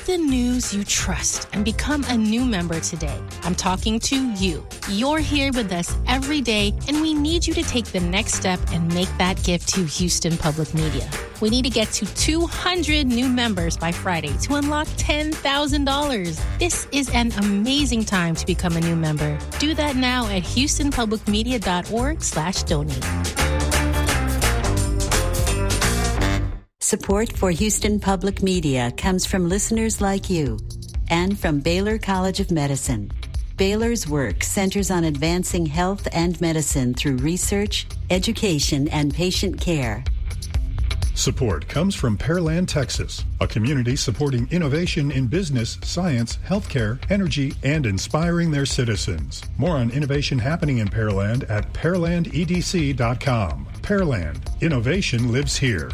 the news you trust and become a new member today. I'm talking to you. You're here with us every day, and we need you to take the next step and make that gift to Houston Public Media. We need to get to 200 new members by Friday to unlock $10,000. This is an amazing time to become a new member. Do that now at houstonpublicmedia.org/donate. Support for Houston Public Media comes from listeners like you and from Baylor College of Medicine. Baylor's work centers on advancing health and medicine through research, education, and patient care. Support comes from Pearland, Texas, a community supporting innovation in business, science, healthcare, energy, and inspiring their citizens. More on innovation happening in Pearland at pearlandedc.com. Pearland, innovation lives here.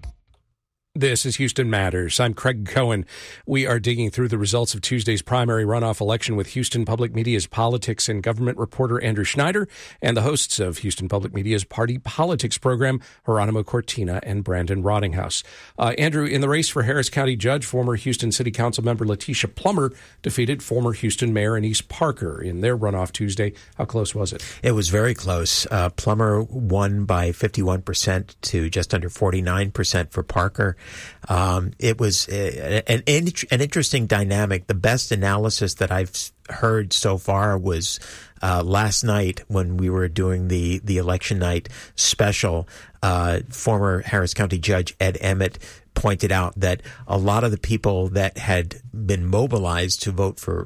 This is Houston Matters. I'm Craig Cohen. We are digging through the results of Tuesday's primary runoff election with Houston Public Media's politics and government reporter Andrew Schneider and the hosts of Houston Public Media's party politics program, Geronimo Cortina and Brandon Rottinghouse. Andrew, in the race for Harris County Judge, former Houston City Council member Letitia Plummer defeated former Houston Mayor Annise Parker in their runoff Tuesday. How close was it? It was very close. Plummer won by 51% to just under 49% for Parker. It was an interesting dynamic. The best analysis that I've heard so far was last night when we were doing the election night special. Former Harris County Judge Ed Emmett pointed out that a lot of the people that had been mobilized to vote to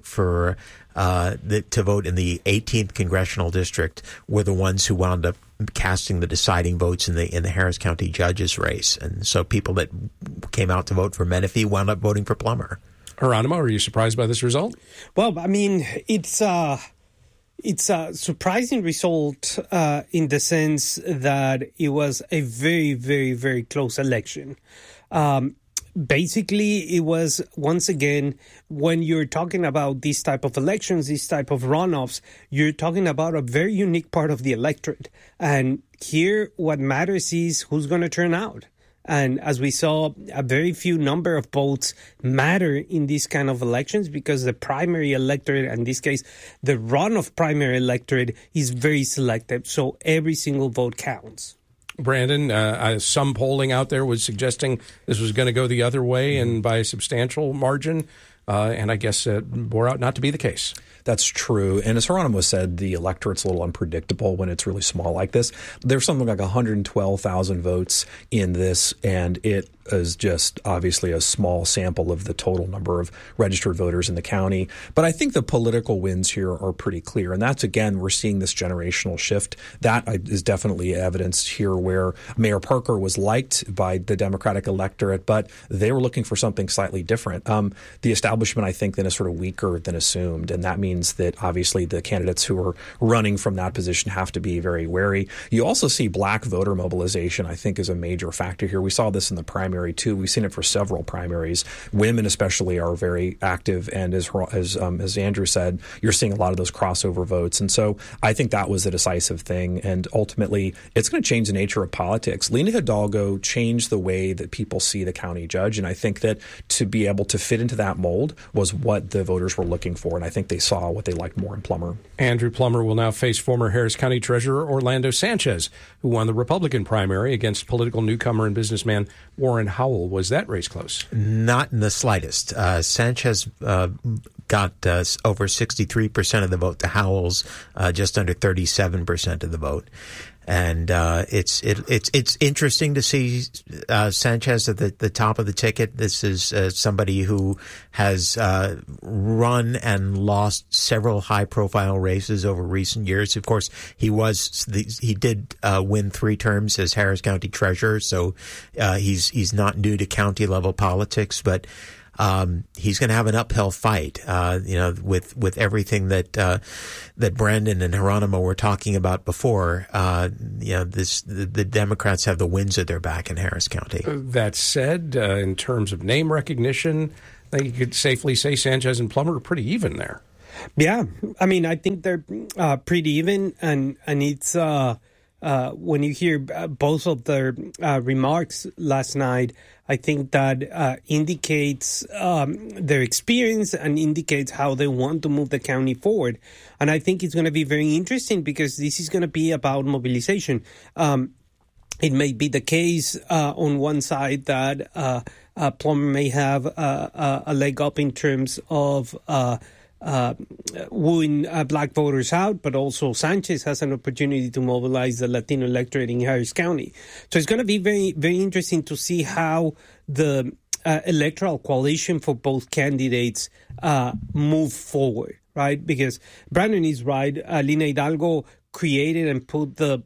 vote in the 18th congressional district were the ones who wound up casting the deciding votes in the Harris County judge's race. And so people that came out to vote for Menifee wound up voting for Plummer. Geronimo, are you surprised by this result? Well, I mean, it's a surprising result in the sense that it was a very, very, very close election. Basically, it was, once again, when you're talking about these type of elections, these type of runoffs, you're talking about a very unique part of the electorate. And here, what matters is who's going to turn out. And as we saw, a very few number of votes matter in these kind of elections because the primary electorate, in this case, the runoff primary electorate, is very selective. So every single vote counts. Brandon, some polling out there was suggesting this was going to go the other way and by a substantial margin, and I guess it bore out not to be the case. That's true. And as Geronimo said, the electorate's a little unpredictable when it's really small like this. There's something like 112,000 votes in this, and it is just obviously a small sample of the total number of registered voters in the county. But I think the political wins here are pretty clear. And that's, again, we're seeing this generational shift. That is definitely evidenced here where Mayor Parker was liked by the Democratic electorate, but they were looking for something slightly different. The establishment, I think, then is sort of weaker than assumed. And that means that obviously the candidates who are running from that position have to be very wary. You also see black voter mobilization, I think, is a major factor here. We saw this in the primary too. We've seen it for several primaries. Women especially are very active, and as Andrew said, you're seeing a lot of those crossover votes. And so I think that was a decisive thing. And ultimately, it's going to change the nature of politics. Lina Hidalgo changed the way that people see the county judge, and I think that to be able to fit into that mold was what the voters were looking for, and I think they saw what they liked more in Plummer. Andrew Plummer will now face former Harris County Treasurer Orlando Sanchez, who won the Republican primary against political newcomer and businessman Warren Howell. Was that race close? Not in the slightest. Sanchez got over 63% of the vote to Howell's just under 37% of the vote. And it's interesting to see Sanchez at the top of the ticket. This is somebody who has run and lost several high-profile races over recent years. Of course, he did win 3 terms as Harris County Treasurer, so he's not new to county-level politics, but he's going to have an uphill fight, with everything that Brandon and Geronimo were talking about before. The Democrats have the winds at their back in Harris County. That said, in terms of name recognition, I think you could safely say Sanchez and Plummer are pretty even there. Yeah, I mean, I think they're pretty even, and it's when you hear both of their remarks last night, I think that indicates their experience and indicates how they want to move the county forward. And I think it's going to be very interesting because this is going to be about mobilization. It may be the case on one side that Plummer may have a leg up in terms of wooing black voters out, but also Sanchez has an opportunity to mobilize the Latino electorate in Harris County. So it's going to be very, very interesting to see how the electoral coalition for both candidates move forward, right? Because Brandon is right. Lina Hidalgo created and put the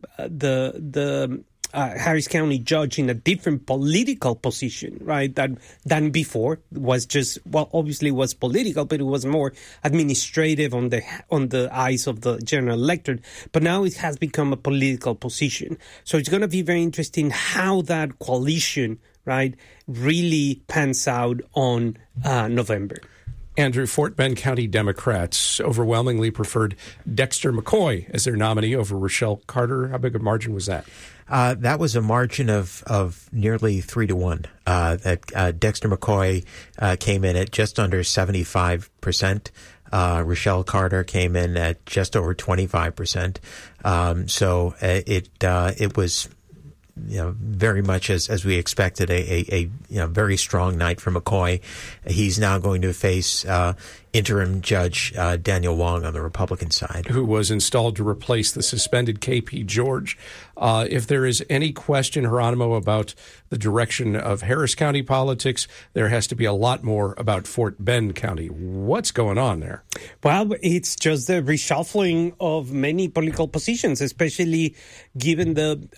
Harris County judge in a different political position, right, than before. It was just, well, obviously it was political, but it was more administrative on the eyes of the general electorate. But now it has become a political position. So it's going to be very interesting how that coalition, right, really pans out on November. Andrew, Fort Bend County Democrats overwhelmingly preferred Dexter McCoy as their nominee over Rochelle Carter. How big a margin was that? That was a margin of nearly 3-1. Dexter McCoy came in at just under 75%. Rochelle Carter came in at just over 25%. So it was, very much as we expected, a very strong night for McCoy. He's now going to face interim Judge Daniel Wong on the Republican side, who was installed to replace the suspended K.P. George. If there is any question, Geronimo, about the direction of Harris County politics, there has to be a lot more about Fort Bend County. What's going on there? Well, it's just the reshuffling of many political positions, especially given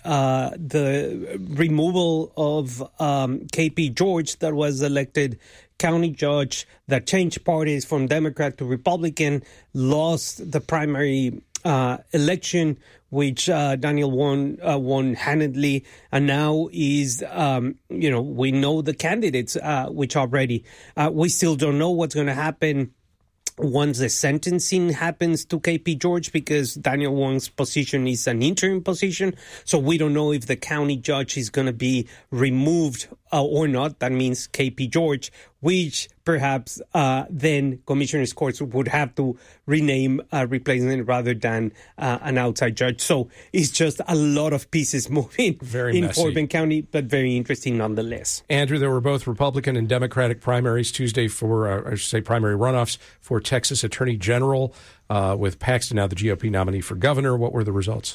the removal of K.P. George, that was elected county judge, that changed parties from Democrat to Republican, lost the primary election, which Daniel won handedly, and now is, we know the candidates, which are ready. We still don't know what's going to happen once the sentencing happens to K.P. George, because Daniel Wong's position is an interim position. So we don't know if the county judge is going to be removed or not. That means K.P. George, which perhaps then commissioners' courts would have to rename a replacement rather than an outside judge. So it's just a lot of pieces moving in Fort Bend County, but very interesting nonetheless. Andrew, there were both Republican and Democratic primaries Tuesday for, primary runoffs for Texas Attorney General. With Paxton now the GOP nominee for governor. What were the results?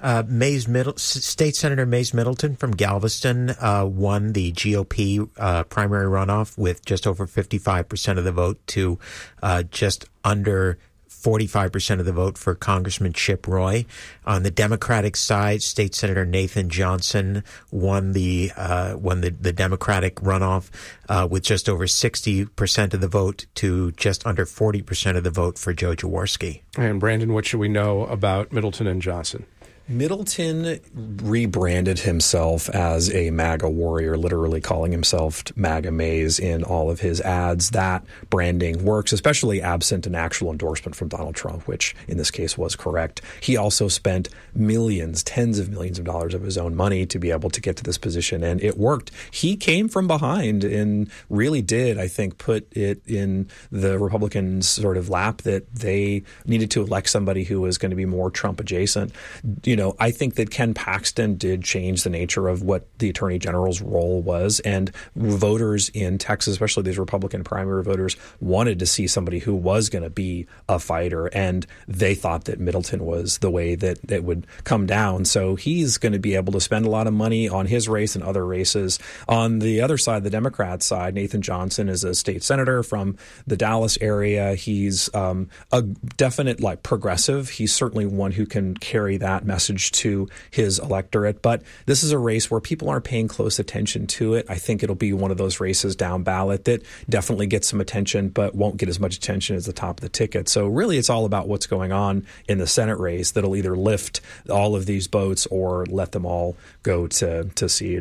State Senator Mays Middleton from Galveston won the GOP primary runoff with just over 55% of the vote to just under 45% of the vote for Congressman Chip Roy. On the Democratic side, State Senator Nathan Johnson won the Democratic runoff with just over 60% of the vote to just under 40% of the vote for Joe Jaworski. And Brandon, what should we know about Middleton and Johnson? Middleton rebranded himself as a MAGA warrior, literally calling himself MAGA Mays in all of his ads. That branding works, especially absent an actual endorsement from Donald Trump, which in this case was correct. He also spent millions, tens of millions of dollars of his own money to be able to get to this position, and it worked. He came from behind and really did, I think, put it in the Republicans' sort of lap that they needed to elect somebody who was going to be more Trump adjacent. I think that Ken Paxton did change the nature of what the Attorney General's role was, and voters in Texas, especially these Republican primary voters, wanted to see somebody who was going to be a fighter, and they thought that Middleton was the way that it would come down. So he's going to be able to spend a lot of money on his race and other races. On the other side, the Democrat side, Nathan Johnson is a state senator from the Dallas area. He's a definite progressive. He's certainly one who can carry that message to his electorate. But this is a race where people aren't paying close attention to it. I think it'll be one of those races down ballot that definitely gets some attention, but won't get as much attention as the top of the ticket. So really, it's all about what's going on in the Senate race that'll either lift all of these votes or let them all go to seed.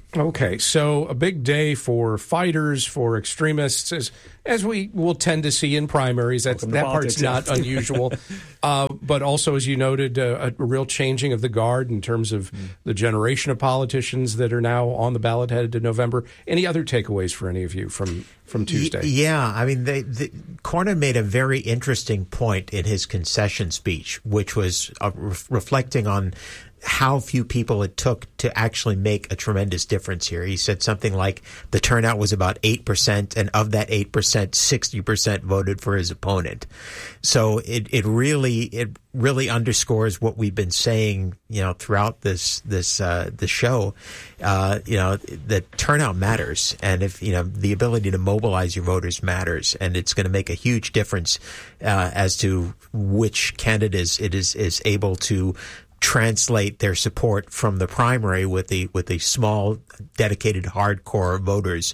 Okay, so a big day for fighters, for extremists, as we will tend to see in primaries. That part's not unusual. But also, as you noted, a real changing of the guard in terms of the generation of politicians that are now on the ballot headed to November. Any other takeaways for any of you from Tuesday? Yeah, I mean, Cornyn made a very interesting point in his concession speech, which was reflecting on how few people it took to actually make a tremendous difference here. He said something like the turnout was about 8%, and of that 8%, 60% voted for his opponent. So it really underscores what we've been saying, throughout the show. That turnout matters, and if the ability to mobilize your voters matters, and it's going to make a huge difference as to which candidate is able to translate their support from the primary with a small, dedicated, hardcore voters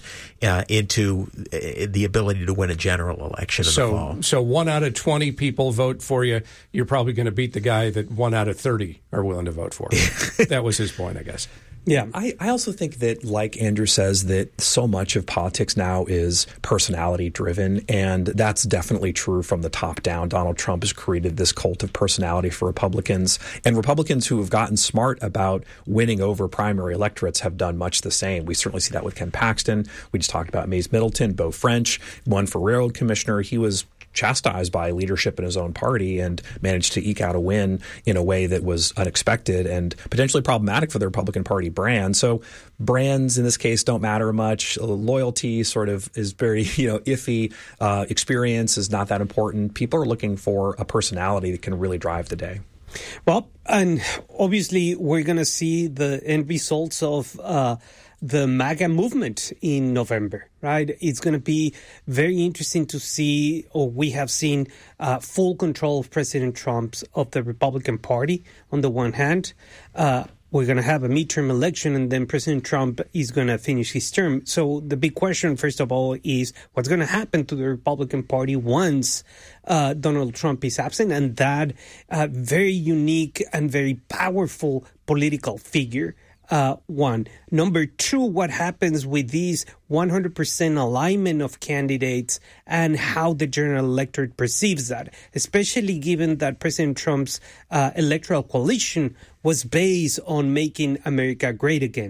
into the ability to win a general election in the fall. So 1 out of 20 people vote for you. You're probably going to beat the guy that 1 out of 30 are willing to vote for. That was his point, I guess. Yeah, I also think that, like Andrew says, that so much of politics now is personality driven, and that's definitely true from the top down. Donald Trump has created this cult of personality for Republicans, and Republicans who have gotten smart about winning over primary electorates have done much the same. We certainly see that with Ken Paxton. We just talked about Mays Middleton, Beau French, won for railroad commissioner. He was chastised by leadership in his own party and managed to eke out a win in a way that was unexpected and potentially problematic for the Republican Party brand. So brands in this case don't matter much. Loyalty sort of is very, iffy. Experience is not that important. People are looking for a personality that can really drive the day. Well, and obviously we're going to see the end results of the MAGA movement in November, right? It's going to be very interesting to see, or we have seen full control of President Trump's of the Republican Party on the one hand. We're going to have a midterm election, and then President Trump is going to finish his term. So the big question, first of all, is what's going to happen to the Republican Party once Donald Trump is absent, and that very unique and very powerful political figure. One. Number two, what happens with these 100% alignment of candidates and how the general electorate perceives that, especially given that President Trump's electoral coalition was based on making America great again.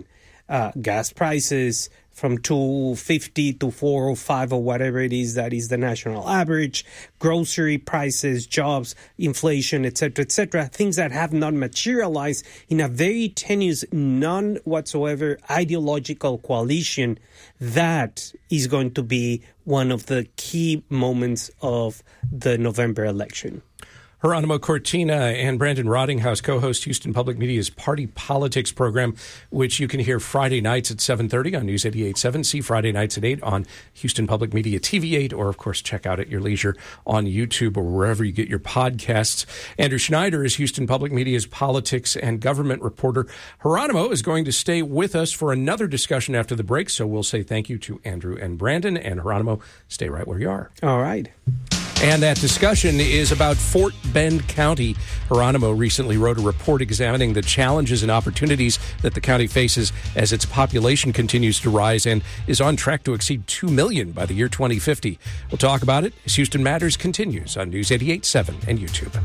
Gas prices from $2.50 to $4.05 or whatever it is that is the national average, grocery prices, jobs, inflation, etc., things that have not materialized in a very tenuous, none whatsoever ideological coalition. That is going to be one of the key moments of the November election. Geronimo Cortina and Brandon Rottinghouse co-host Houston Public Media's Party Politics program, which you can hear Friday nights at 7:30 on News 88.7. See Friday nights at 8 on Houston Public Media TV 8, or, of course, check out at your leisure on YouTube or wherever you get your podcasts. Andrew Schneider is Houston Public Media's politics and government reporter. Geronimo is going to stay with us for another discussion after the break, so we'll say thank you to Andrew and Brandon. And Geronimo, stay right where you are. All right. And that discussion is about Fort Bend County. Geronimo recently wrote a report examining the challenges and opportunities that the county faces as its population continues to rise and is on track to exceed 2 million by the year 2050. We'll talk about it as Houston Matters continues on News 88.7 and YouTube.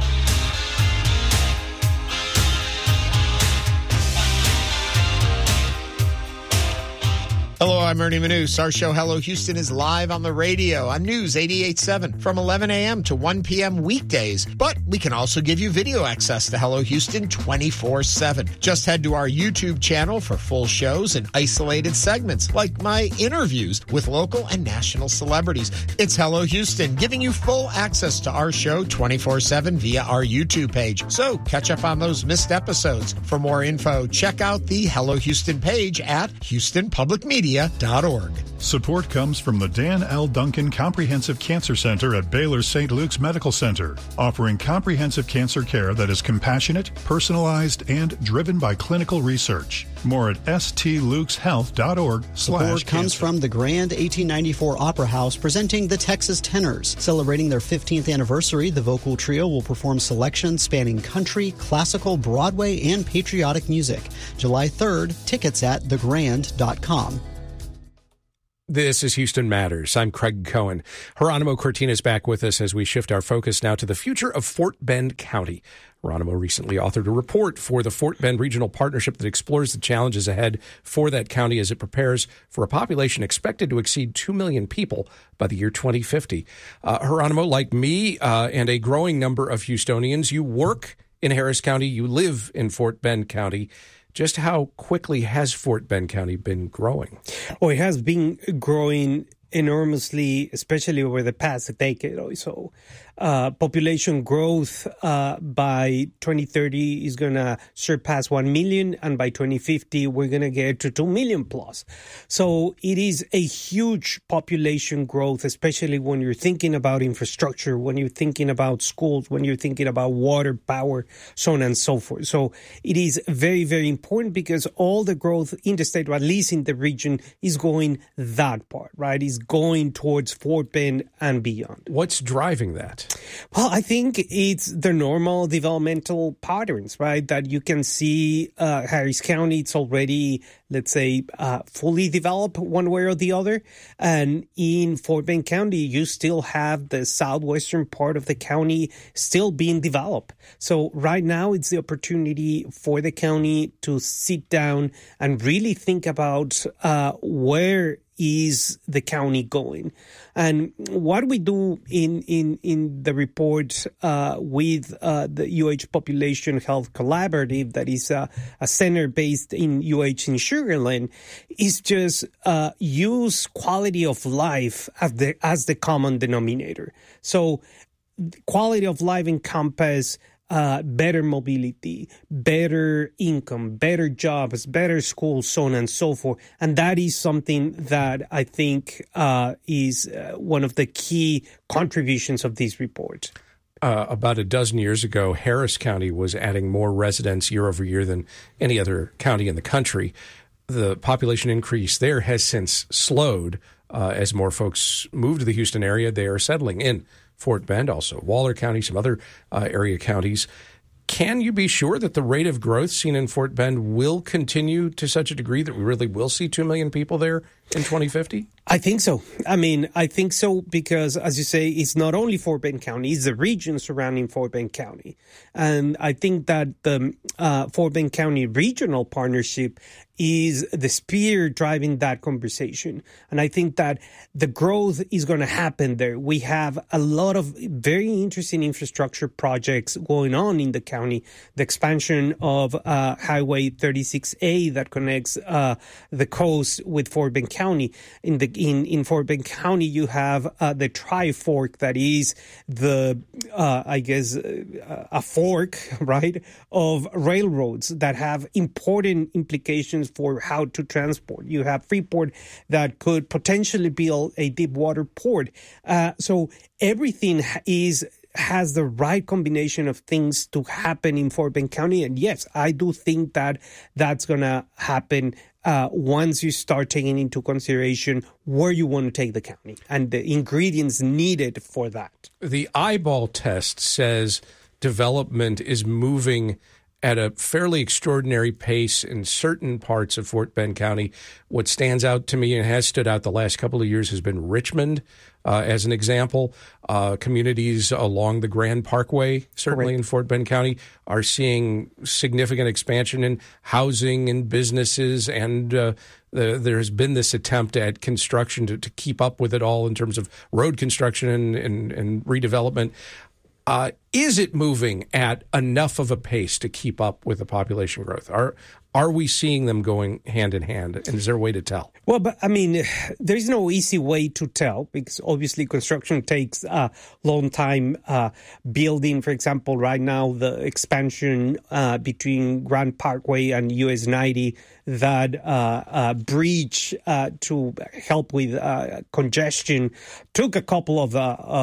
Hello, I'm Ernie Manous. Our show, Hello Houston, is live on the radio on News 88.7 from 11 a.m. to 1 p.m. weekdays. But we can also give you video access to Hello Houston 24/7. Just head to our YouTube channel for full shows and isolated segments, like my interviews with local and national celebrities. It's Hello Houston, giving you full access to our show 24/7 via our YouTube page. So catch up on those missed episodes. For more info, check out the Hello Houston page at HoustonPublicMedia.org. Support comes from the Dan L. Duncan Comprehensive Cancer Center at Baylor St. Luke's Medical Center, offering comprehensive cancer care that is compassionate, personalized, and driven by clinical research. More at stlukeshealth.org/cancer. Support comes from the Grand 1894 Opera House presenting the Texas Tenors. Celebrating their 15th anniversary, the vocal trio will perform selections spanning country, classical, Broadway, and patriotic music. July 3rd, tickets at thegrand.com. This is Houston Matters. I'm Craig Cohen. Geronimo Cortina is back with us as we shift our focus now to the future of Fort Bend County. Geronimo recently authored a report for the Fort Bend Regional Partnership that explores the challenges ahead for that county as it prepares for a population expected to exceed 2 million people by the year 2050. Geronimo, like me and a growing number of Houstonians, you work in Harris County, you live in Fort Bend County. Just how quickly has Fort Bend County been growing? Oh, it has been growing enormously, especially over the past decade or so. Population growth by 2030 is going to surpass 1 million, and by 2050, we're going to get to 2 million plus. So it is a huge population growth, especially when you're thinking about infrastructure, when you're thinking about schools, when you're thinking about water, power, so on and so forth. So it is very, very important because all the growth in the state, or at least in the region, is going that part, right? Is going towards Fort Bend and beyond. What's driving that? Well, I think it's the normal developmental patterns, right? That you can see Harris County, it's already, let's say, fully developed one way or the other. And in Fort Bend County, you still have the southwestern part of the county still being developed. So right now, it's the opportunity for the county to sit down and really think about where is the county going. And what we do in the report with the UH Population Health Collaborative, that is a center based in UH in Sugar Land, is just use quality of life as the common denominator. So quality of life encompasses better mobility, better income, better jobs, better schools, so on and so forth. And that is something that I think is one of the key contributions of this report. About a dozen years ago, Harris County was adding more residents year over year than any other county in the country. The population increase there has since slowed as more folks move to the Houston area. They are settling in Fort Bend, also Waller County, some other area counties. Can you be sure that the rate of growth seen in Fort Bend will continue to such a degree that we really will see 2 million people there in 2050? I think so. I think so because, as you say, it's not only Fort Bend County, it's the region surrounding Fort Bend County. And I think that the Fort Bend County Regional Partnership is the spear driving that conversation. And I think that the growth is going to happen there. We have a lot of very interesting infrastructure projects going on in the county. The expansion of Highway 36A that connects the coast with Fort Bend County. In Fort Bend County, you have the Tri-Fork that is the, a fork, right, of railroads that have important implications for how to transport. You have Freeport that could potentially build a deep water port. So everything has the right combination of things to happen in Fort Bend County. And yes, I do think that that's going to happen once you start taking into consideration where you want to take the county and the ingredients needed for that. The eyeball test says development is moving at a fairly extraordinary pace in certain parts of Fort Bend County. What stands out to me and has stood out the last couple of years has been Richmond, as an example. Communities along the Grand Parkway, certainly in Fort Bend County, are seeing significant expansion in housing and businesses, and there has been this attempt at construction to keep up with it all in terms of road construction and redevelopment. Is it moving at enough of a pace to keep up with the population growth? Are we seeing them going hand in hand? And is there a way to tell? Well, but I mean, there's no easy way to tell because obviously construction takes a long time. Building, for example, right now, the expansion between Grand Parkway and US 90, that bridge to help with congestion took a couple of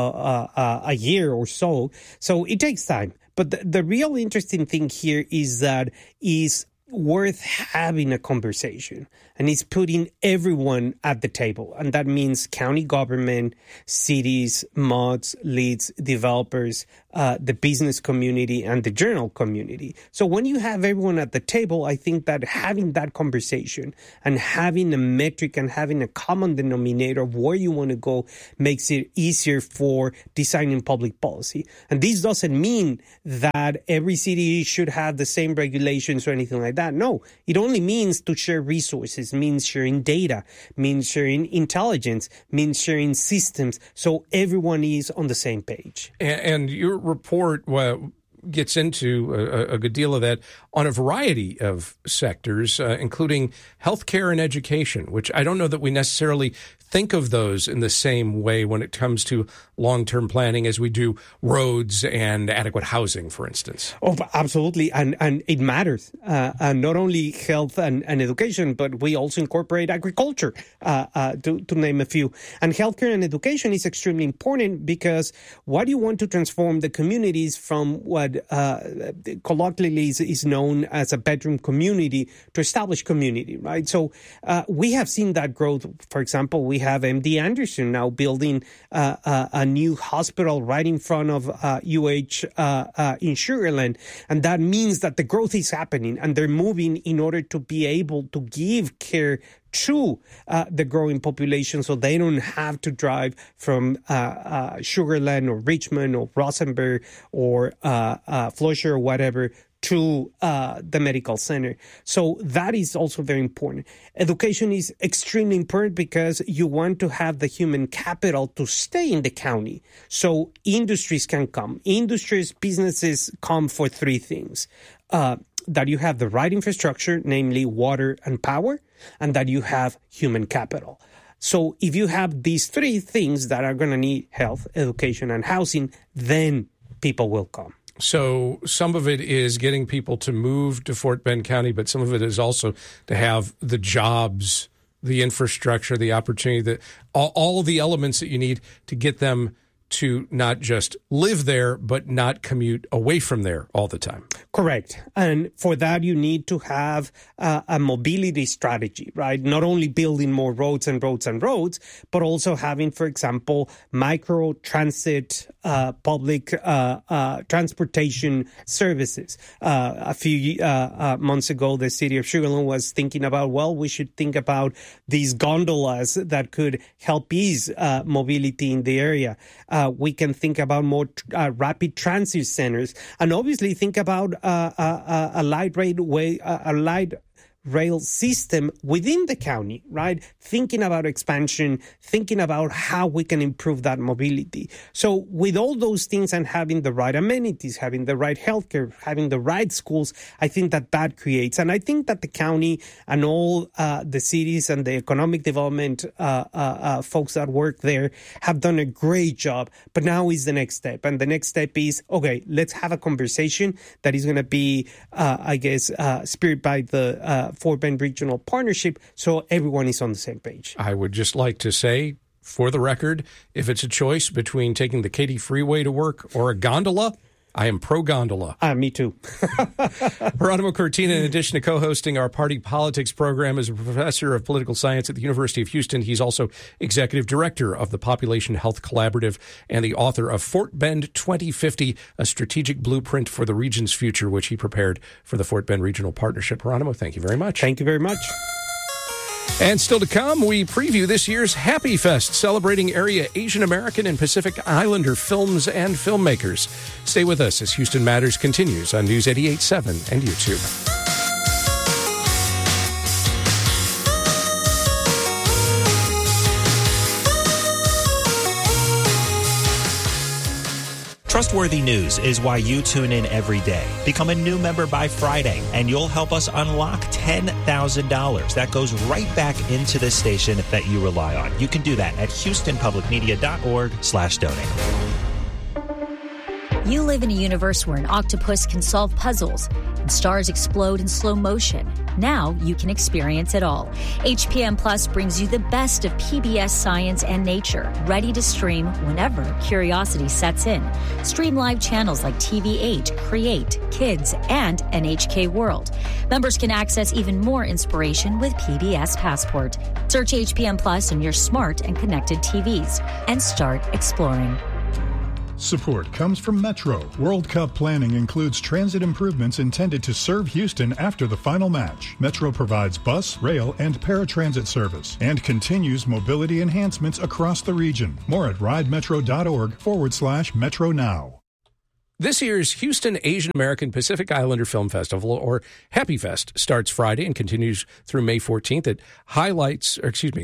a year or so. So it takes time. But the real interesting thing here is that is worth having a conversation, and it's putting everyone at the table. And that means county government, cities, mods, leads, developers, the business community, and the journal community. So when you have everyone at the table, I think that having that conversation and having a metric and having a common denominator of where you want to go makes it easier for designing public policy. And this doesn't mean that every city should have the same regulations or anything like that. No, it only means to share resources, means sharing data, means sharing intelligence, means sharing systems, so everyone is on the same page. And your report gets into a good deal of that on a variety of sectors, including healthcare and education, which I don't know that we necessarily think of those in the same way when it comes to long-term planning as we do roads and adequate housing, for instance. Oh, absolutely. And it matters. And not only health and education, but we also incorporate agriculture, to name a few. And healthcare and education is extremely important because what do you want to transform the communities from what colloquially is known as a bedroom community to established community, right? So we have seen that growth. For example, we have MD Anderson now building a new hospital right in front of UH in Sugar Land. And that means that the growth is happening and they're moving in order to be able to give care to the growing population so they don't have to drive from Sugar Land or Richmond or Rosenberg or Flusher or whatever to the medical center. So that is also very important. Education is extremely important because you want to have the human capital to stay in the county so industries can come. Industries, businesses come for three things. That you have the right infrastructure, namely water and power, and that you have human capital. So if you have these three things that are going to need health, education, and housing, then people will come. So some of it is getting people to move to Fort Bend County, but some of it is also to have the jobs, the infrastructure, the opportunity, all of the elements that you need to get them to not just live there, but not commute away from there all the time. Correct. And for that, you need to have a mobility strategy, right? Not only building more roads and roads and roads, but also having, for example, micro transit, public transportation services. A few months ago, the city of Sugar Land was thinking about, well, we should think about these gondolas that could help ease mobility in the area. We can think about more rapid transit centers, and obviously think about a light rail system within the county, right? Thinking about expansion, thinking about how we can improve that mobility. So with all those things and having the right amenities, having the right healthcare, having the right schools, I think that creates. And I think that the county and all the cities and the economic development folks that work there have done a great job. But now is the next step. And the next step is, okay, let's have a conversation that is going to be, spirited by the Fort Bend Regional Partnership, so everyone is on the same page. I would just like to say, for the record, if it's a choice between taking the Katy Freeway to work or a gondola, I am pro-gondola. Me too. Geronimo Cortina, in addition to co-hosting our Party Politics program, is a professor of political science at the University of Houston. He's also executive director of the Population Health Collaborative and the author of Fort Bend 2050, a strategic blueprint for the region's future, which he prepared for the Fort Bend Regional Partnership. Geronimo, thank you very much. Thank you very much. And still to come, we preview this year's Happy Fest, celebrating area Asian American and Pacific Islander films and filmmakers. Stay with us as Houston Matters continues on News 88.7 and YouTube. Trustworthy news is why you tune in every day. Become a new member by Friday, and you'll help us unlock $10,000. That goes right back into the station that you rely on. You can do that at HoustonPublicMedia.org/donate. You live in a universe where an octopus can solve puzzles and stars explode in slow motion. Now you can experience it all. HPM Plus brings you the best of PBS science and nature, ready to stream whenever curiosity sets in. Stream live channels like TV8, Create, Kids, and NHK World. Members can access even more inspiration with PBS Passport. Search HPM Plus in your smart and connected TVs and start exploring. Support comes from Metro. World Cup planning includes transit improvements intended to serve Houston after the final match. Metro provides bus, rail, and paratransit service and continues mobility enhancements across the region. More at ridemetro.org/Metro Now. This year's Houston Asian American Pacific Islander Film Festival, or Happy Fest, starts Friday and continues through June 14th. It highlights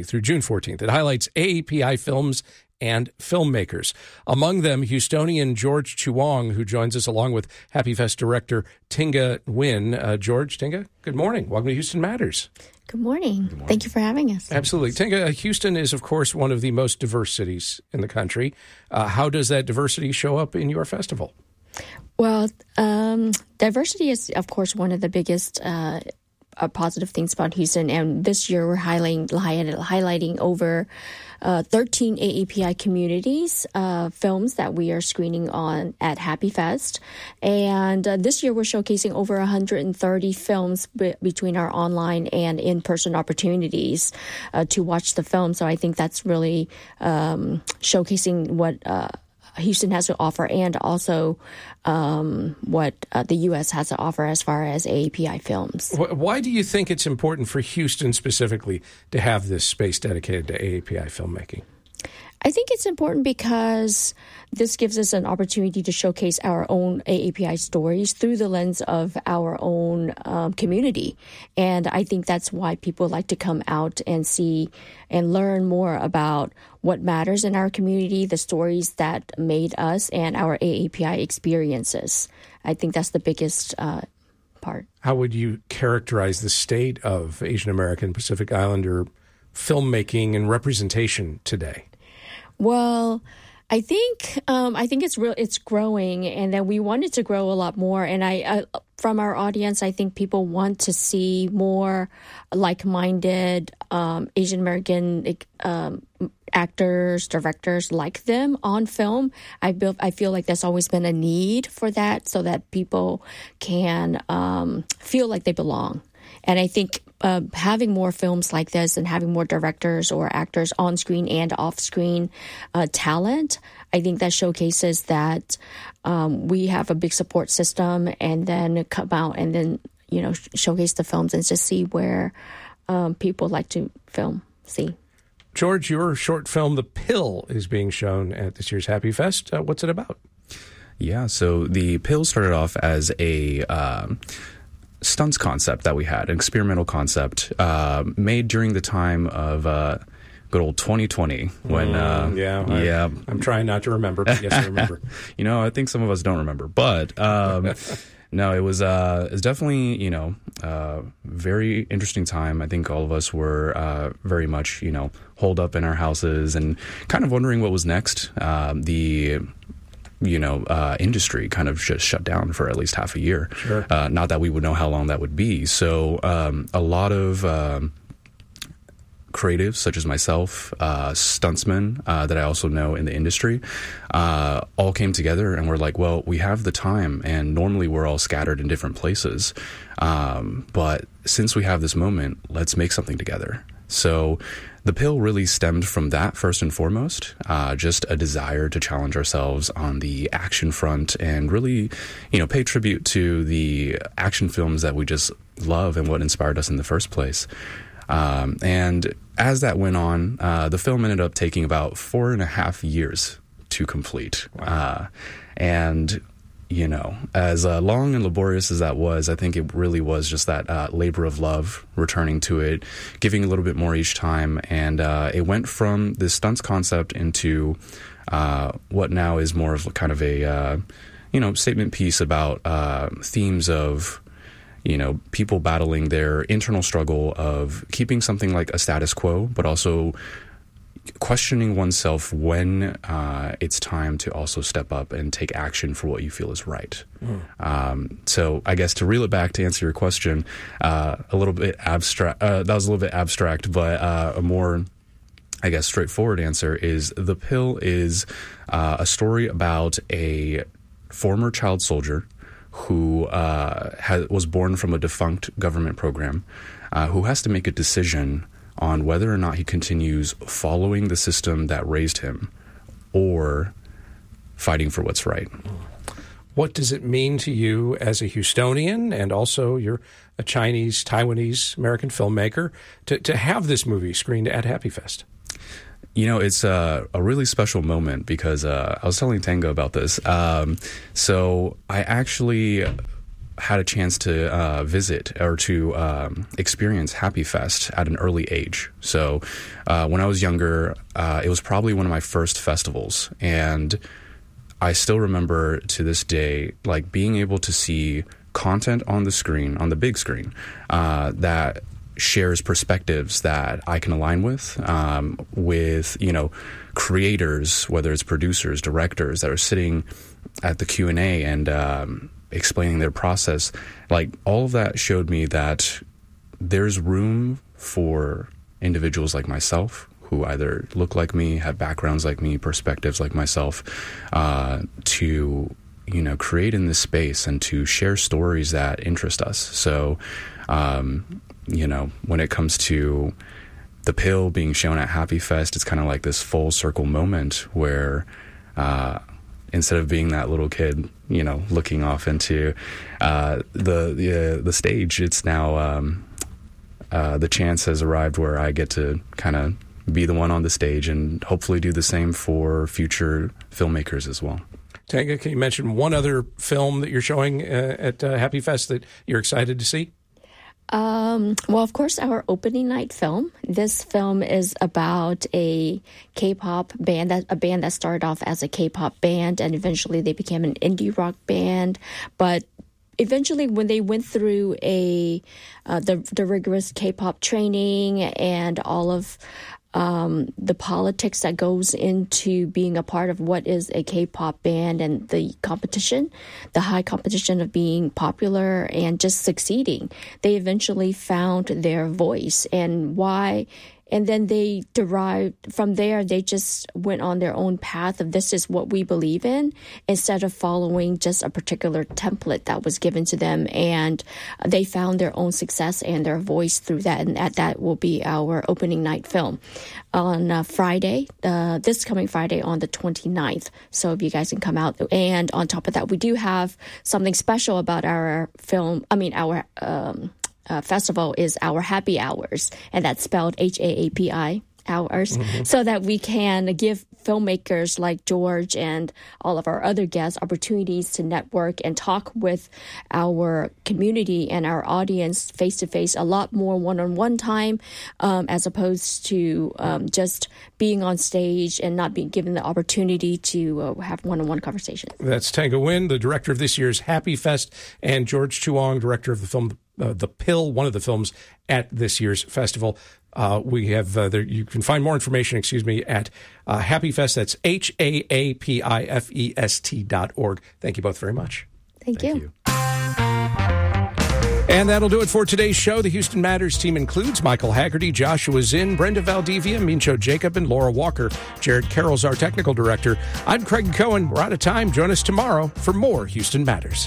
AAPI films and filmmakers. Among them, Houstonian George Chuang, who joins us along with Happy Fest director Tinga Nguyen. George, Tinga, good morning. Welcome to Houston Matters. Good morning. Thank you for having us. Absolutely. Tinga, Houston is, of course, one of the most diverse cities in the country. How does that diversity show up in your festival? Well, diversity is, of course, one of the biggest positive things about Houston. And this year we're highlighting over 13 AAPI communities films that we are screening on at Happy Fest. And this year we're showcasing over 130 films between our online and in-person opportunities to watch the film. So I think that's really showcasing what Houston has to offer, and also what the U.S. has to offer as far as AAPI films. Why do you think it's important for Houston specifically to have this space dedicated to AAPI filmmaking? I think it's important because this gives us an opportunity to showcase our own AAPI stories through the lens of our own community. And I think that's why people like to come out and see and learn more about what matters in our community, the stories that made us, and our AAPI experiences. I think that's the biggest part. How would you characterize the state of Asian American Pacific Islander filmmaking and representation today? Well, I think it's growing, and that we want it to grow a lot more. And I from our audience, I think people want to see more like-minded Asian American actors, directors like them on film. I feel like there's always been a need for that, so that people can feel like they belong. And I think having more films like this and having more directors or actors on screen and off screen talent, I think that showcases that we have a big support system, and then come out and then, showcase the films and just see where people like to see. George, your short film, The Pill, is being shown at this year's Happy Fest. What's it about? Yeah, so The Pill started off as a stunts concept that we had, an experimental concept made during the time of good old 2020 when I'm trying not to remember, but yes, I remember. I think some of us don't remember, but no, it was definitely very interesting time. I think all of us were very much holed up in our houses and kind of wondering what was next. Industry kind of just shut down for at least half a year. Sure. Not that we would know how long that would be. So a lot of creatives, such as myself, stuntsmen that I also know in the industry, all came together and were like, well, we have the time, and normally we're all scattered in different places. But since we have this moment, let's make something together. So The Pill really stemmed from that first and foremost, just a desire to challenge ourselves on the action front and really, pay tribute to the action films that we just love and what inspired us in the first place. And as that went on, the film ended up taking about 4.5 years to complete. Wow. As long and laborious as that was, I think it really was just that labor of love, returning to it, giving a little bit more each time. And it went from this stunts concept into what now is more of kind of a statement piece about themes of people battling their internal struggle of keeping something like a status quo, but also questioning oneself when it's time to also step up and take action for what you feel is right. So I guess to reel it back to answer your question, a little bit abstract. That was a little bit abstract, but a more, I guess, straightforward answer is The Pill is a story about a former child soldier who was born from a defunct government program, who has to make a decision on whether or not he continues following the system that raised him or fighting for what's right. What does it mean to you as a Houstonian, and also you're a Chinese, Taiwanese, American filmmaker, to have this movie screened at Happy Fest? It's a really special moment because I was telling Tango about this. So I actually had a chance to visit or to experience Happy Fest at an early age. So when I was younger, it was probably one of my first festivals. And I still remember to this day, like, being able to see content on the screen, on the big screen, that shares perspectives that I can align with creators, whether it's producers, directors that are sitting at the Q&A and explaining their process. Like, all of that showed me that there's room for individuals like myself who either look like me, have backgrounds like me, perspectives like myself, to create in this space and to share stories that interest us. So when it comes to The Pill being shown at Happy Fest, it's kind of like this full circle moment where instead of being that little kid, looking off into the stage, it's now the chance has arrived where I get to kind of be the one on the stage and hopefully do the same for future filmmakers as well. Tanga, can you mention one other film that you're showing at Happy Fest that you're excited to see? Well, of course, our opening night film. This film is about a K-pop band, a band that started off as a K-pop band, and eventually they became an indie rock band. But eventually, when they went through the rigorous K-pop training and all of the politics that goes into being a part of what is a K-pop band and the competition, the high competition of being popular and just succeeding, they eventually found their voice and why. And then they derived from there, they just went on their own path of this is what we believe in, instead of following just a particular template that was given to them. And they found their own success and their voice through that. And that will be our opening night film on Friday, this coming Friday on the 29th. So if you guys can come out. And on top of that, we do have something special about our film. Our festival is our happy hours, and that's spelled HAAPI hours, so that we can give filmmakers like George and all of our other guests opportunities to network and talk with our community and our audience face-to-face, a lot more one-on-one time, as opposed to just being on stage and not being given the opportunity to have one-on-one conversation. That's Tango Nguyen, the director of this year's Happy Fest, and George Chuang, director of the film The Pill, one of the films at this year's festival. We have you can find more information, at Happy Fest. That's HAAPIFEST.org. Thank you both very much. Thank you. And that'll do it for today's show. The Houston Matters team includes Michael Haggerty, Joshua Zinn, Brenda Valdivia, Mincho Jacob, and Laura Walker. Jared Carroll's our technical director. I'm Craig Cohen. We're out of time. Join us tomorrow for more Houston Matters.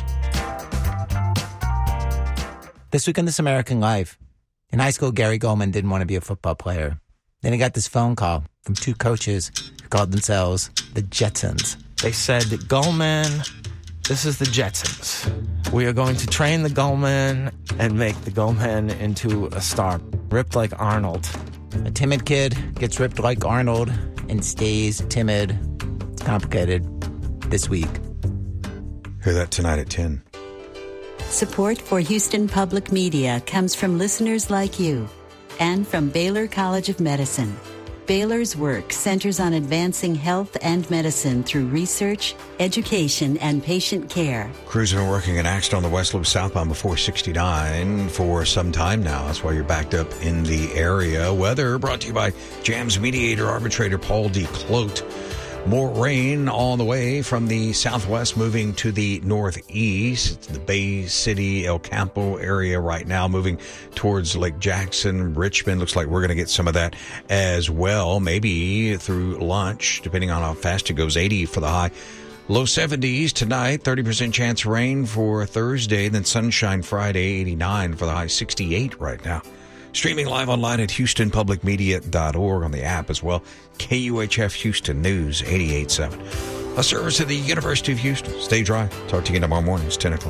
This week on This American Life, in high school, Gary Goldman didn't want to be a football player. Then he got this phone call from two coaches who called themselves the Jetsons. They said, Goldman, this is the Jetsons. We are going to train the Goldman and make the Goldman into a star, ripped like Arnold. A timid kid gets ripped like Arnold and stays timid. It's complicated. This week. Hear that tonight at 10. Support for Houston Public Media comes from listeners like you and from Baylor College of Medicine. Baylor's work centers on advancing health and medicine through research, education, and patient care. Crews have been working in action on the West Loop southbound before 69 for some time now. That's why you're backed up in the area. Weather brought to you by JAMS mediator arbitrator Paul D. Clote. More rain on the way from the southwest moving to the northeast. It's the Bay City, El Campo area right now, moving towards Lake Jackson, Richmond. Looks like we're going to get some of that as well, maybe through lunch, depending on how fast it goes. 80 for the high. Low 70s tonight, 30% chance of rain for Thursday, then sunshine Friday, 89 for the high, 68 right now. Streaming live online at HoustonPublicMedia.org on the app as well. KUHF Houston News 88.7. A service of the University of Houston. Stay dry. Talk to you again tomorrow morning. It's 10 o'clock.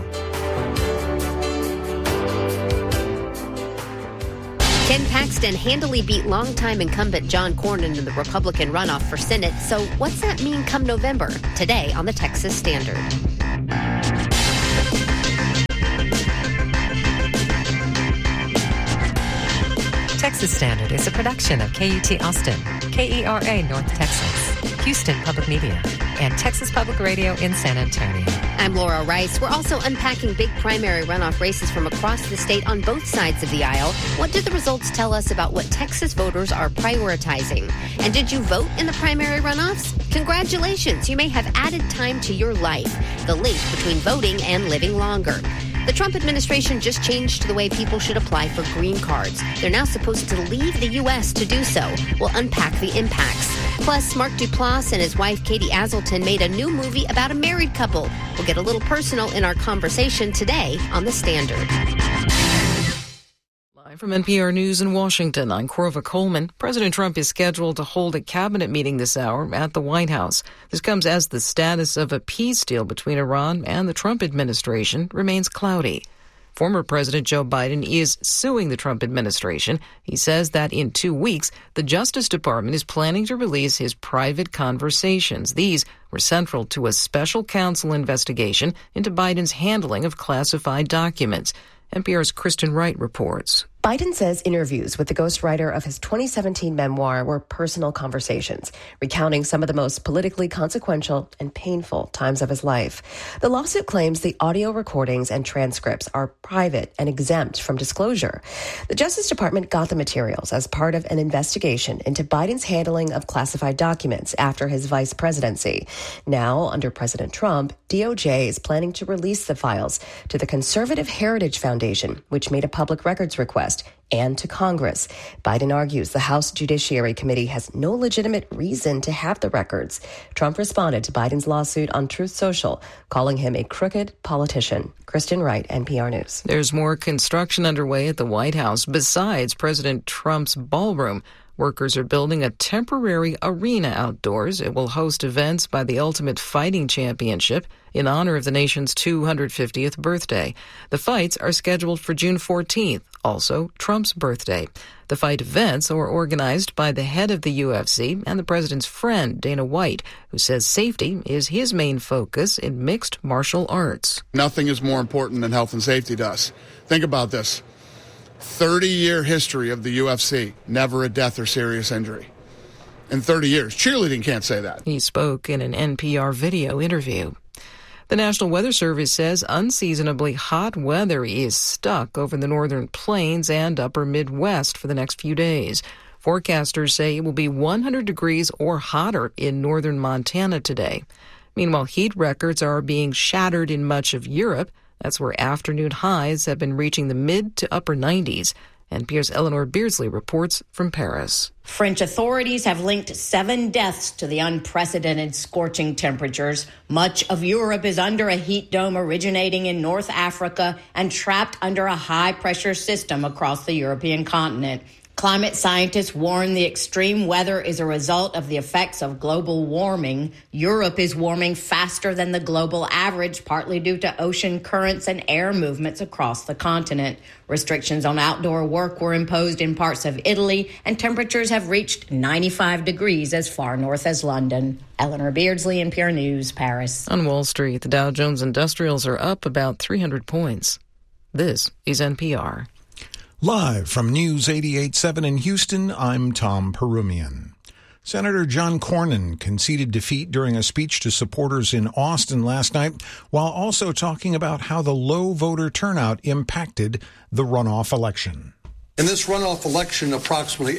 Ken Paxton handily beat longtime incumbent John Cornyn in the Republican runoff for Senate. So what's that mean come November? Today on the Texas Standard. Texas Standard is a production of KUT Austin, KERA North Texas, Houston Public Media, and Texas Public Radio in San Antonio. I'm Laura Rice. We're also unpacking big primary runoff races from across the state on both sides of the aisle. What do the results tell us about what Texas voters are prioritizing? And did you vote in the primary runoffs? Congratulations, you may have added time to your life. The link between voting and living longer. The Trump administration just changed the way people should apply for green cards. They're now supposed to leave the U.S. to do so. We'll unpack the impacts. Plus, Mark Duplass and his wife, Katie Aselton, made a new movie about a married couple. We'll get a little personal in our conversation today on The Standard. Live from NPR News in Washington, I'm Corva Coleman. President Trump is scheduled to hold a cabinet meeting this hour at the White House. This comes as the status of a peace deal between Iran and the Trump administration remains cloudy. Former President Joe Biden is suing the Trump administration. He says that in 2 weeks, the Justice Department is planning to release his private conversations. These were central to a special counsel investigation into Biden's handling of classified documents. NPR's Kristen Wright reports. Biden says interviews with the ghostwriter of his 2017 memoir were personal conversations, recounting some of the most politically consequential and painful times of his life. The lawsuit claims the audio recordings and transcripts are private and exempt from disclosure. The Justice Department got the materials as part of an investigation into Biden's handling of classified documents after his vice presidency. Now, under President Trump, DOJ is planning to release the files to the Conservative Heritage Foundation, which made a public records request, and to Congress. Biden argues the House Judiciary Committee has no legitimate reason to have the records. Trump responded to Biden's lawsuit on Truth Social, calling him a crooked politician. Kristen Wright, NPR News. There's more construction underway at the White House besides President Trump's ballroom. Workers are building a temporary arena outdoors. It will host events by the Ultimate Fighting Championship in honor of the nation's 250th birthday. The fights are scheduled for June 14th, also Trump's birthday. The fight events are organized by the head of the UFC and the president's friend, Dana White, who says safety is his main focus in mixed martial arts. Nothing is more important than health and safety to us. Think about this. 30-year history of the UFC, never a death or serious injury. In 30 years. Cheerleading can't say that. He spoke in an NPR video interview. The National Weather Service says unseasonably hot weather is stuck over the northern plains and upper Midwest for the next few days. Forecasters say it will be 100 degrees or hotter in northern Montana today. Meanwhile, heat records are being shattered in much of Europe. That's where afternoon highs have been reaching the mid to upper 90s. NPR's Eleanor Beardsley reports from Paris. French authorities have linked 7 deaths to the unprecedented scorching temperatures. Much of Europe is under a heat dome originating in North Africa and trapped under a high-pressure system across the European continent. Climate scientists warn the extreme weather is a result of the effects of global warming. Europe is warming faster than the global average, partly due to ocean currents and air movements across the continent. Restrictions on outdoor work were imposed in parts of Italy, and temperatures have reached 95 degrees as far north as London. Eleanor Beardsley, NPR News, Paris. On Wall Street, the Dow Jones Industrials are up about 300 points. This is NPR. Live from News 88.7 in Houston, I'm Tom Perumian. Senator John Cornyn conceded defeat during a speech to supporters in Austin last night, while also talking about how the low voter turnout impacted the runoff election. In this runoff election, approximately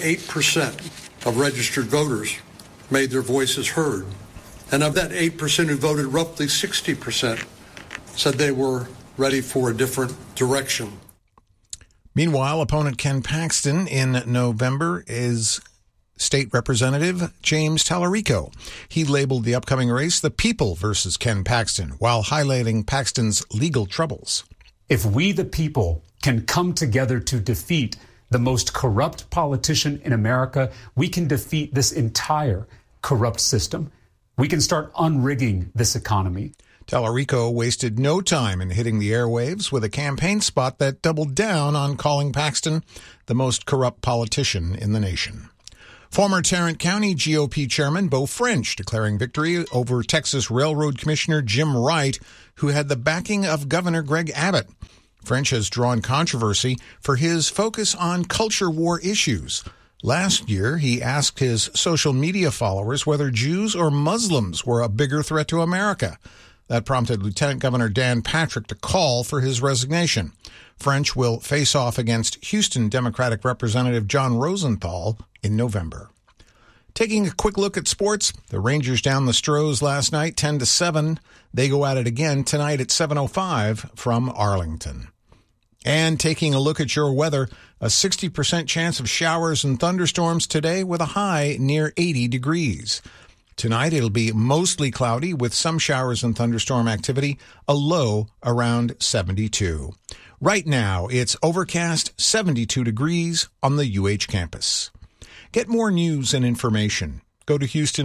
8% of registered voters made their voices heard. And of that 8% who voted, roughly 60% said they were ready for a different direction. Meanwhile, opponent Ken Paxton in November is State Representative James Tallarico. He labeled the upcoming race the People versus Ken Paxton, while highlighting Paxton's legal troubles. If we, the people, can come together to defeat the most corrupt politician in America, we can defeat this entire corrupt system. We can start unrigging this economy. Tallarico wasted no time in hitting the airwaves with a campaign spot that doubled down on calling Paxton the most corrupt politician in the nation. Former Tarrant County GOP Chairman Beau French declaring victory over Texas Railroad Commissioner Jim Wright, who had the backing of Governor Greg Abbott. French has drawn controversy for his focus on culture war issues. Last year, he asked his social media followers whether Jews or Muslims were a bigger threat to America. That prompted Lieutenant Governor Dan Patrick to call for his resignation. French will face off against Houston Democratic Representative John Rosenthal in November. Taking a quick look at sports, the Rangers down the Stros last night, 10-7. They go at it again tonight at 7:05 from Arlington. And taking a look at your weather, a 60% chance of showers and thunderstorms today with a high near 80 degrees. Tonight, it'll be mostly cloudy with some showers and thunderstorm activity, a low around 72. Right now, it's overcast 72 degrees on the UH campus. Get more news and information. Go to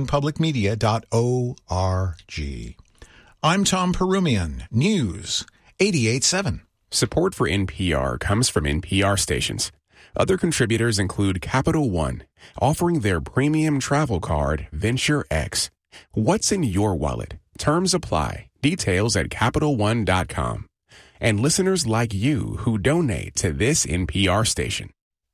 HoustonPublicMedia.org. I'm Tom Perumian, News 88.7. Support for NPR comes from NPR stations. Other contributors include Capital One, offering their premium travel card, Venture X. What's in your wallet? Terms apply. Details at CapitalOne.com. And listeners like you who donate to this NPR station.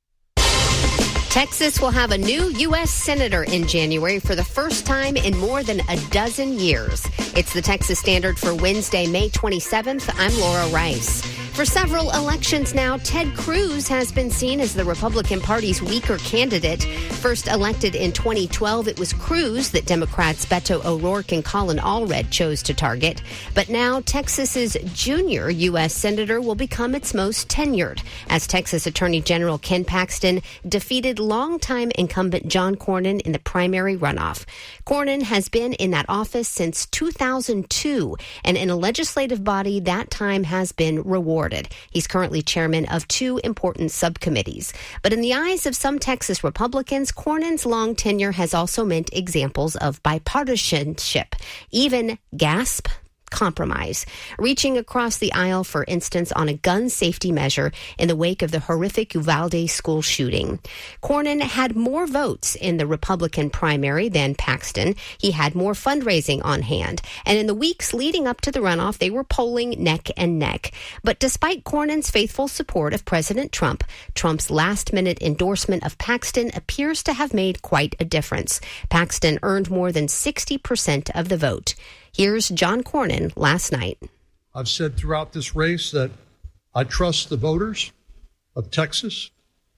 Texas will have a new U.S. Senator in January for the first time in more than a dozen years. It's the Texas Standard for Wednesday, May 27th. I'm Laura Rice. For several elections now, Ted Cruz has been seen as the Republican Party's weaker candidate. First elected in 2012, it was Cruz that Democrats Beto O'Rourke and Colin Allred chose to target. But now Texas's junior U.S. Senator will become its most tenured, as Texas Attorney General Ken Paxton defeated longtime incumbent John Cornyn in the primary runoff. Cornyn has been in that office since 2002, and in a legislative body that time has been rewarded. He's currently chairman of two important subcommittees. But in the eyes of some Texas Republicans, Cornyn's long tenure has also meant examples of bipartisanship, even gasp, compromise, reaching across the aisle, for instance, on a gun safety measure in the wake of the horrific Uvalde school shooting. Cornyn had more votes in the Republican primary than Paxton. He had more fundraising on hand. And in the weeks leading up to the runoff, they were polling neck and neck. But despite Cornyn's faithful support of President Trump, Trump's last-minute endorsement of Paxton appears to have made quite a difference. Paxton earned more than 60% of the vote. Here's John Cornyn last night. I've said throughout this race that I trust the voters of Texas,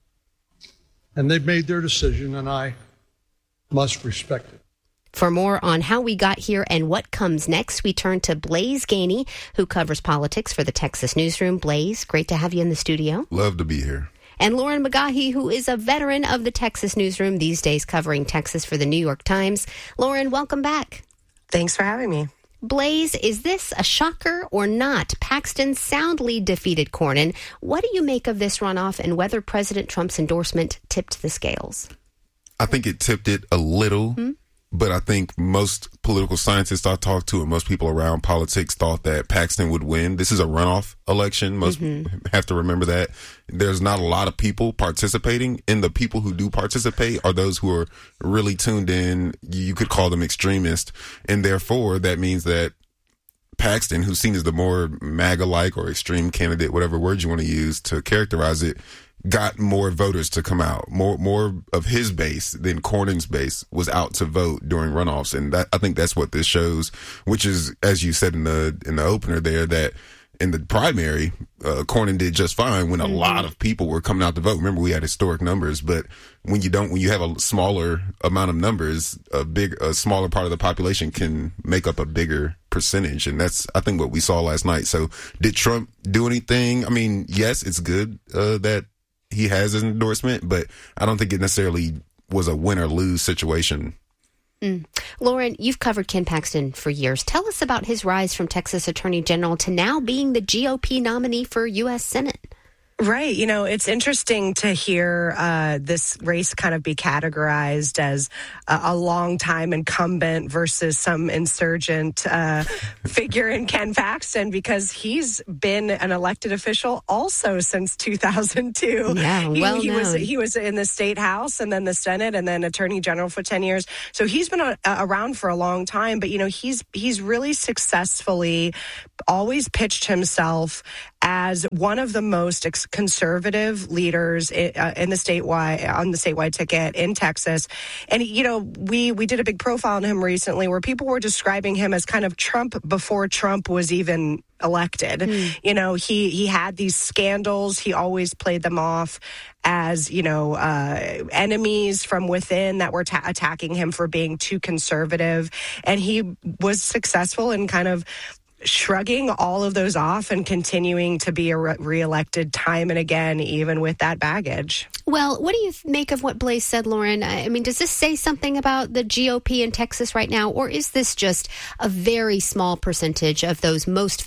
and they've made their decision, and I must respect it. For more on how we got here and what comes next, we turn to Blaise Gainey, who covers politics for the Texas Newsroom. Blaise, great to have you in the studio. Love to be here. And Lauren McGaughy, who is a veteran of the Texas Newsroom, these days covering Texas for the New York Times. Lauren, welcome back. Thanks for having me. Blaise, is this a shocker or not? Paxton soundly defeated Cornyn. What do you make of this runoff and whether President Trump's endorsement tipped the scales? I think it tipped it a little, but I think most political scientists I talked to and most people around politics thought that Paxton would win. This is a runoff election. Most have to remember that. There's not a lot of people participating, and the people who do participate are those who are really tuned in. You could call them extremists, and therefore that means that Paxton, who's seen as the more MAGA-like or extreme candidate, whatever word you want to use to characterize it, got more voters to come out. More of his base than Cornyn's base was out to vote during runoffs, and I think that's what this shows. Which is, as you said in the opener there, that in the primary, Cornyn did just fine when a lot of people were coming out to vote. Remember, we had historic numbers, but when you have a smaller amount of numbers, a smaller part of the population can make up a bigger percentage, and that's, I think, what we saw last night. So, did Trump do anything? I mean, yes, it's good that he has his endorsement, but I don't think it necessarily was a win or lose situation. Lauren, you've covered Ken Paxton for years. Tell us about his rise from Texas Attorney General to now being the GOP nominee for U.S. Senate. Right. You know, it's interesting to hear this race kind of be categorized as a longtime incumbent versus some insurgent figure in Ken Paxton, because he's been an elected official also since 2002. Yeah, he was in the state house and then the Senate and then Attorney General for 10 years. So he's been around for a long time. But, you know, he's really successfully always pitched himself as one of the most conservative leaders in the statewide ticket in Texas. And, you know, we did a big profile on him recently where people were describing him as kind of Trump before Trump was even elected. You know, he had these scandals. He always played them off as, you know, enemies from within that were attacking him for being too conservative. And he was successful in kind of shrugging all of those off and continuing to be reelected time and again, even with that baggage. Well, what do you make of what Blaze said, Lauren? I mean, does this say something about the GOP in Texas right now, or is this just a very small percentage of those most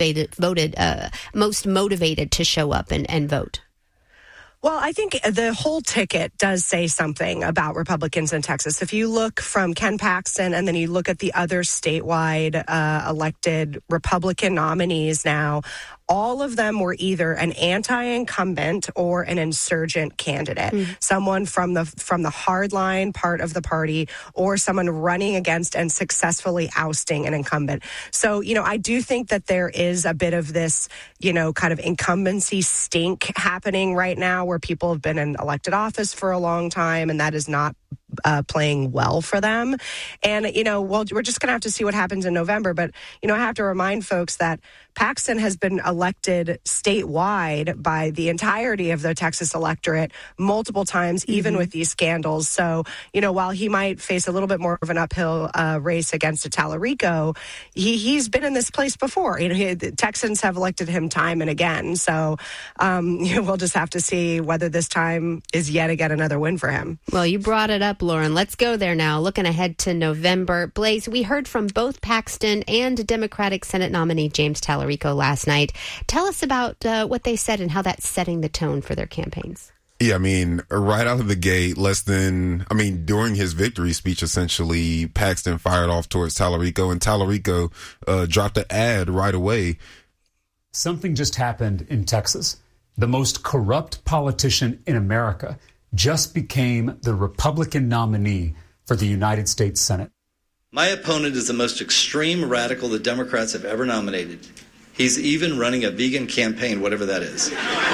motivated to show up and vote? Well, I think the whole ticket does say something about Republicans in Texas. If you look from Ken Paxton and then you look at the other statewide elected Republican nominees now, all of them were either an anti-incumbent or an insurgent candidate, someone from the hardline part of the party, or someone running against and successfully ousting an incumbent. So, you know, I do think that there is a bit of this, you know, kind of incumbency stink happening right now, where people have been in elected office for a long time, and that is not playing well for them. And, you know, well, we're just going to have to see what happens in November. But, you know, I have to remind folks that Paxton has been elected statewide by the entirety of the Texas electorate multiple times, even with these scandals. So, you know, while he might face a little bit more of an uphill race against a Tallarico, he's been in this place before. You know, the Texans have elected him time and again. So we'll just have to see whether this time is yet again another win for him. Well, you brought it up, Lauren. Let's go there now. Looking ahead to November. Blaze, we heard from both Paxton and Democratic Senate nominee James Tallarico last night. Tell us about what they said and how that's setting the tone for their campaigns. Yeah, I mean, right out of the gate, during his victory speech, essentially, Paxton fired off towards Tallarico, and Tallarico dropped an ad right away. Something just happened in Texas. The most corrupt politician in America just became the Republican nominee for the United States Senate. My opponent is the most extreme radical the Democrats have ever nominated. He's even running a vegan campaign, whatever that is.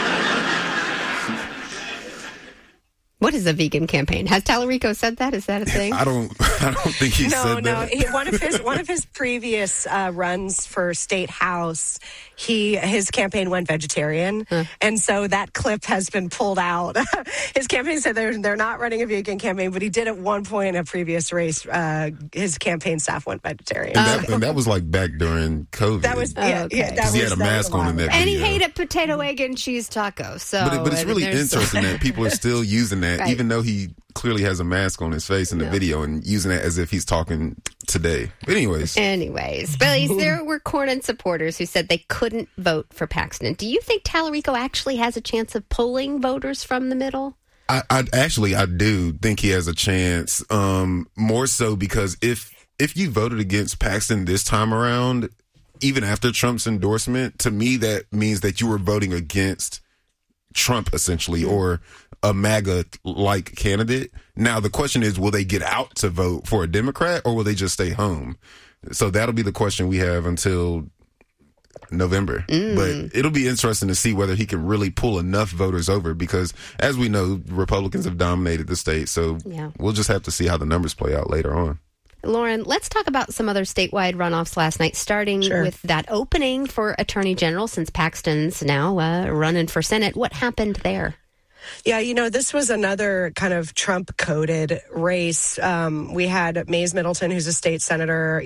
What is a vegan campaign? Has Tallarico said that? Is that a thing? I don't think he said that. No. One of his previous runs for state house, his campaign went vegetarian, and so that clip has been pulled out. His campaign said they're not running a vegan campaign, but he did at one point in a previous race. His campaign staff went vegetarian, and that was like back during COVID. That was he had a mask on in that video. And he hated potato, egg, and cheese tacos. So, but it's really interesting that people are still using that. Right. Even though he clearly has a mask on his face in the video, and using it as if he's talking today. But anyways, Blaze, there were Cornyn supporters who said they couldn't vote for Paxton. Do you think Tallarico actually has a chance of pulling voters from the middle? I do think he has a chance, more so because if you voted against Paxton this time around, even after Trump's endorsement, to me that means that you were voting against Trump, essentially, or a MAGA-like candidate. Now, the question is, will they get out to vote for a Democrat, or will they just stay home? So that'll be the question we have until November. But it'll be interesting to see whether he can really pull enough voters over because, as we know, Republicans have dominated the state. So we'll just have to see how the numbers play out later on. Lauren, let's talk about some other statewide runoffs last night, starting with that opening for Attorney General since Paxton's now running for Senate. What happened there? Yeah, this was another kind of Trump-coded race. We had Mays Middleton, who's a state senator,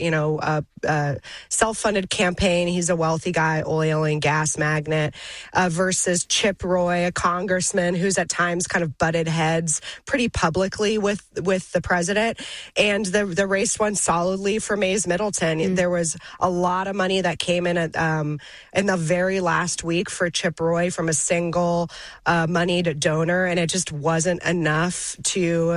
a self-funded campaign. He's a wealthy guy, oil and gas magnate, versus Chip Roy, a congressman who's at times kind of butted heads pretty publicly with the president. And the race won solidly for Mays Middleton. There was a lot of money that came in in the very last week for Chip Roy from a single moneyed donor, and it just wasn't enough to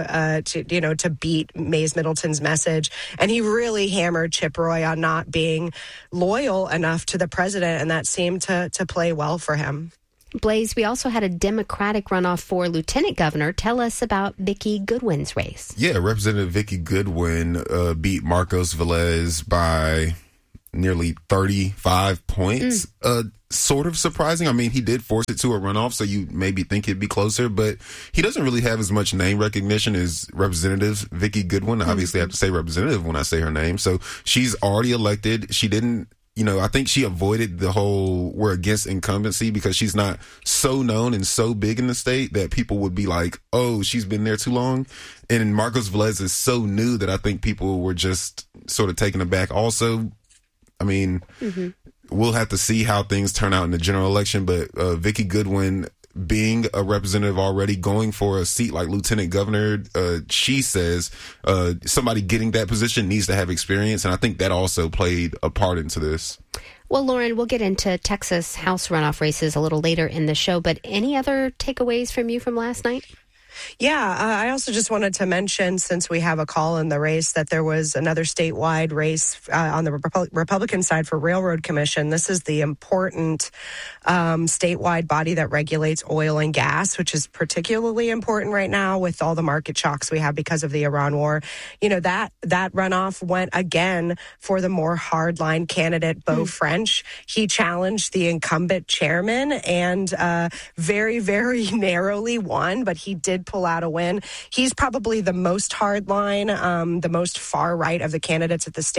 beat Mays Middleton's message. And he really hammered Chip Roy on not being loyal enough to the president, and that seemed to play well for him. Blaze, we also had a Democratic runoff for lieutenant governor. Tell us about Vicki Goodwin's race. Yeah, Representative Vicki Goodwin beat Marcos Velez by nearly 35 points. Sort of surprising. I mean, he did force it to a runoff, so you maybe think it'd be closer, but he doesn't really have as much name recognition as Representative Vicki Goodwin. Obviously, I have to say representative when I say her name. So she's already elected. She didn't, I think she avoided the whole we're against incumbency because she's not so known and so big in the state that people would be like, oh, she's been there too long. And Marcos Velez is so new that I think people were just sort of taken aback. Also, I mean, we'll have to see how things turn out in the general election, but Vicki Goodwin, being a representative already, going for a seat like lieutenant governor, she says somebody getting that position needs to have experience, and I think that also played a part into this. Well, Lauren, we'll get into Texas House runoff races a little later in the show, but any other takeaways from you from last night? Yeah, I also just wanted to mention, since we have a call in the race, that there was another statewide race on the Republican side for Railroad Commission. This is the important statewide body that regulates oil and gas, which is particularly important right now with all the market shocks we have because of the Iran war. That runoff went again for the more hardline candidate, Beau French. He challenged the incumbent chairman and very, very narrowly won, but he did pull out a win. He's probably the most hardline, the most far right of the candidates on the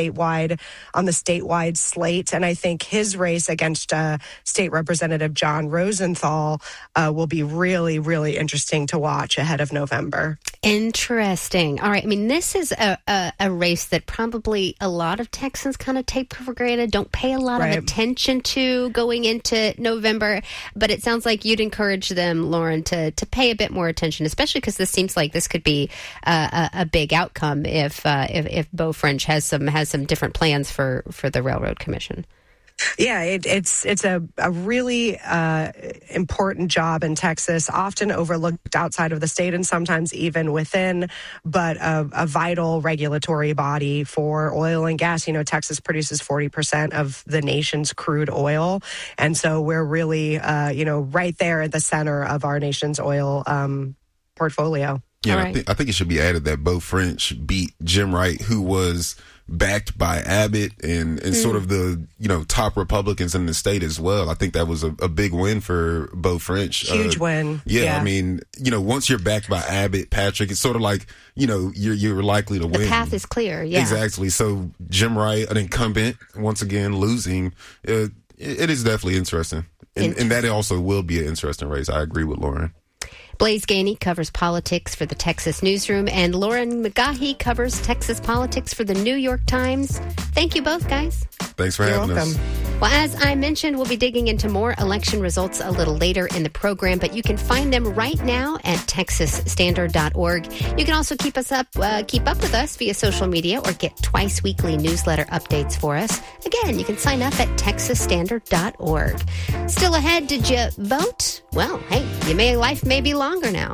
statewide slate. And I think his race against State Representative John Rosenthal will be really, really interesting to watch ahead of November. Interesting. All right. I mean, this is a race that probably a lot of Texans kind of take for granted, don't pay a lot of attention to going into November. But it sounds like you'd encourage them, Lauren, to pay a bit more attention, especially because this seems like this could be a big outcome if Beau French has some different plans for the Railroad Commission. Yeah, it's a really important job in Texas, often overlooked outside of the state and sometimes even within, but a vital regulatory body for oil and gas. Texas produces 40% of the nation's crude oil, and so we're really, right there at the center of our nation's oil portfolio. Yeah, right. I think it should be added that Beau French beat Jim Wright, who was backed by Abbott and sort of the top Republicans in the state as well. I think that was a big win for Beau French. Huge win. Yeah, I mean, once you're backed by Abbott, Patrick, it's sort of like you're likely to win. The path is clear. Yeah, exactly. So Jim Wright, an incumbent, once again losing. It is definitely interesting, and that also will be an interesting race. I agree with Lauren. Blaze Gainey covers politics for the Texas Newsroom, and Lauren McGaughy covers Texas politics for the New York Times. Thank you both, guys. Thanks for having us. Well, as I mentioned, we'll be digging into more election results a little later in the program, but you can find them right now at texasstandard.org. You can also keep up with us via social media or get twice weekly newsletter updates for us. Again, you can sign up at texasstandard.org. Still ahead, did you vote? Well, hey, life may be longer now.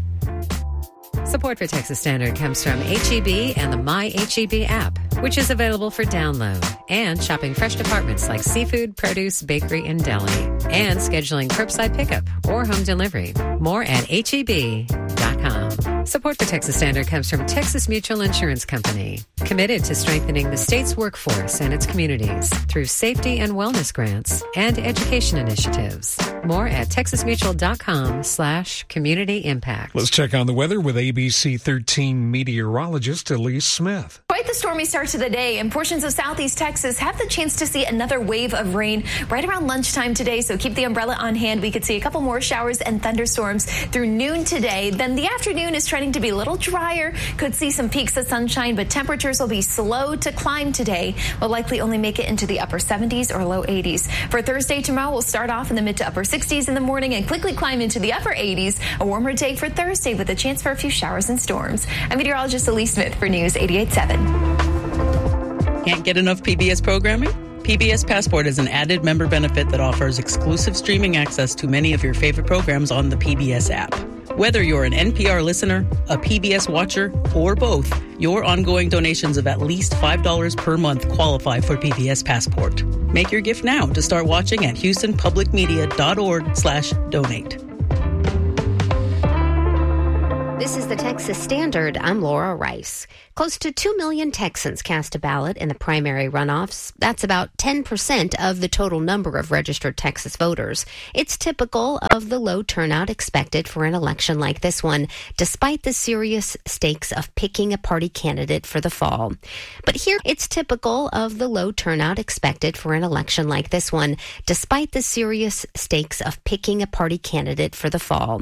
Support for Texas Standard comes from H-E-B and the My H-E-B app, which is available for download, and shopping fresh departments like seafood, produce, bakery, and deli, and scheduling curbside pickup or home delivery. More at HEB.com. Support for Texas Standard comes from Texas Mutual Insurance Company, committed to strengthening the state's workforce and its communities through safety and wellness grants and education initiatives. More at texasmutual.com/community impact. Let's check on the weather with ABC 13 meteorologist Elise Smith. Quite the stormy start to the day, and portions of southeast Texas have the chance to see another wave of rain right around lunchtime today, so keep the umbrella on hand. We could see a couple more showers and thunderstorms through noon today. Then the afternoon is trending to be a little drier. Could see some peaks of sunshine, but temperatures will be slow to climb today. Will likely only make it into the upper 70s or low 80s. For Thursday, tomorrow, we'll start off in the mid to upper 60s in the morning and quickly climb into the upper 80s. A warmer day for Thursday with a chance for a few showers and storms. I'm meteorologist Elise Smith for News 88.7. Can't get enough PBS programming? PBS Passport is an added member benefit that offers exclusive streaming access to many of your favorite programs on the PBS app. Whether you're an NPR listener, a PBS watcher, or both, your ongoing donations of at least $5 per month qualify for PBS Passport. Make your gift now to start watching at HoustonPublicMedia.org/donate. This is the Texas Standard. I'm Laura Rice. Close to 2 million Texans cast a ballot in the primary runoffs. That's about 10% of the total number of registered Texas voters. It's typical of the low turnout expected for an election like this one, despite the serious stakes of picking a party candidate for the fall. But here, it's typical of the low turnout expected for an election like this one, despite the serious stakes of picking a party candidate for the fall.